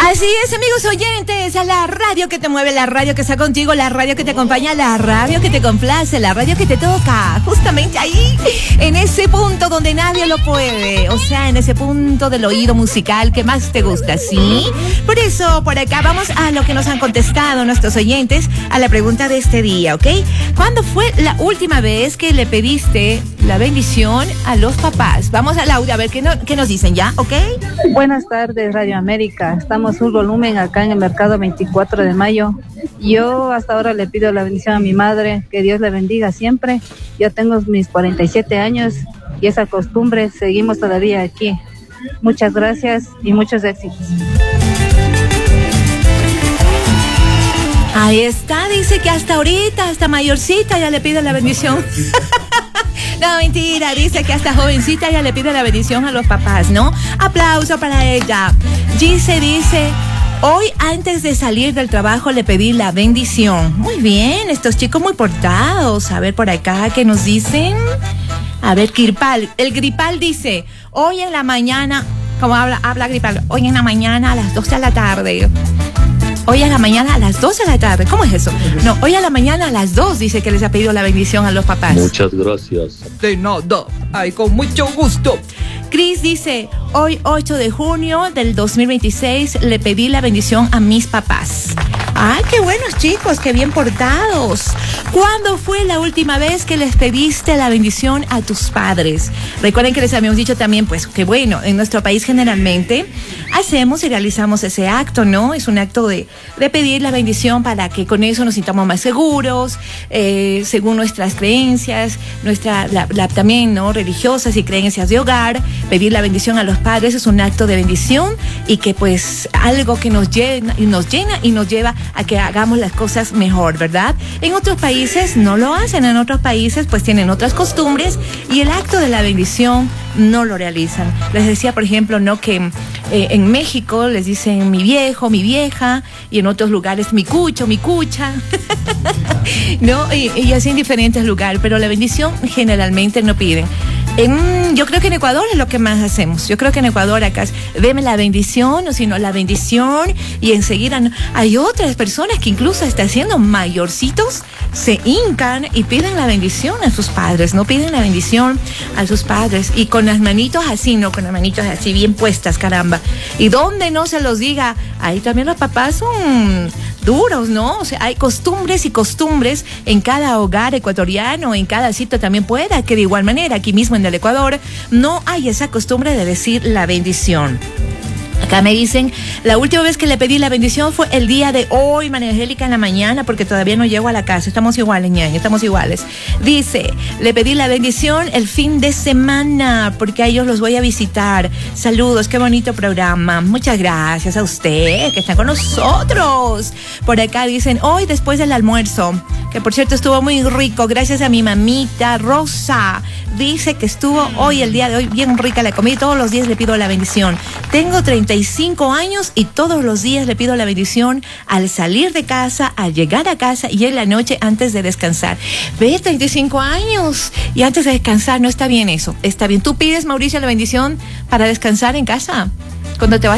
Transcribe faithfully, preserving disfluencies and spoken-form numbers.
Así es, amigos oyentes, a la radio que te mueve, la radio que está contigo, la radio que te acompaña, la radio que te complace, la radio que te toca, justamente ahí, en ese punto donde nadie lo puede, o sea, en ese punto del oído musical que más te gusta, ¿sí? Por eso, por acá vamos a lo que nos han contestado nuestros oyentes a la pregunta de este día, ¿ok? ¿Cuándo fue la última vez que le pediste la bendición a los papás? Vamos al audio a ver qué, no, qué nos dicen ya, ¿ok? Buenas tardes, Radio América. Estamos un volumen acá en el mercado veinticuatro de mayo. Yo hasta ahora le pido la bendición a mi madre, que Dios le bendiga siempre. Yo tengo mis cuarenta y siete años y esa costumbre seguimos todavía aquí. Muchas gracias y muchos éxitos. Ahí está, dice que hasta ahorita, hasta mayorcita ya le pide la bendición. No, mentira, dice que hasta jovencita ya le pide la bendición a los papás, ¿no? Aplauso para ella. Gise dice, hoy antes de salir del trabajo le pedí la bendición. Muy bien, estos chicos muy portados. A ver por acá, ¿qué nos dicen? A ver, Gripal. El Gripal dice, hoy en la mañana, como habla, habla Gripal, hoy en la mañana a las dos de la tarde. Hoy a la mañana a las dos de la tarde. ¿Cómo es eso? No, hoy a la mañana a las dos dice que les ha pedido la bendición a los papás. Muchas gracias. De nada. Ay, con mucho gusto. Cris dice, hoy ocho de junio del dos mil veintiséis le pedí la bendición a mis papás. ¡Ay, qué buenos chicos! ¡Qué bien portados! ¿Cuándo fue la última vez que les pediste la bendición a tus padres? Recuerden que les habíamos dicho también, pues, que bueno, en nuestro país generalmente hacemos y realizamos ese acto, ¿no? Es un acto de, de pedir la bendición para que con eso nos sintamos más seguros, eh, según nuestras creencias, nuestra, la, la, también, ¿no? Religiosas y creencias de hogar. Pedir la bendición a los padres es un acto de bendición y que, pues, algo que nos llena y nos llena y nos lleva a que hagamos las cosas mejor, ¿verdad? En otros países no lo hacen, en otros países pues tienen otras costumbres y el acto de la bendición no lo realizan. Les decía, por ejemplo, no que eh, en México les dicen mi viejo, mi vieja, y en otros lugares mi cucho, mi cucha, ¿no? Y, y así en diferentes lugares, pero la bendición generalmente no piden. En, yo creo que en Ecuador es lo que más hacemos. Yo creo que en Ecuador acá es, deme la bendición, o si no, la bendición, y enseguida no. Hay otras personas que incluso hasta siendo mayorcitos se hincan y piden la bendición a sus padres, no piden la bendición a sus padres, y con las manitos así, no, con las manitos así bien puestas, caramba. Y donde no se los diga, ahí también los papás son duros, ¿no? O sea, hay costumbres y costumbres en cada hogar ecuatoriano, en cada sitio también pueda, que de igual manera, aquí mismo en el Ecuador, no hay esa costumbre de decir la bendición. Acá me dicen, la última vez que le pedí la bendición fue el día de hoy, María Angélica, en la mañana, porque todavía no llego a la casa. Estamos iguales, ñaña, estamos iguales. Dice, le pedí la bendición el fin de semana, porque a ellos los voy a visitar. Saludos, qué bonito programa. Muchas gracias a usted, que está con nosotros. Por acá dicen, hoy después del almuerzo, que por cierto estuvo muy rico, gracias a mi mamita Rosa. Dice que estuvo hoy, el día de hoy, bien rica la comida. Todos los días le pido la bendición. Tengo treinta y cinco años y todos los días le pido la bendición al salir de casa, al llegar a casa y en la noche antes de descansar. Ve, treinta y cinco años y antes de descansar, no está bien eso. Está bien. ¿Tú pides, Mauricio, la bendición para descansar en casa? Cuando te vas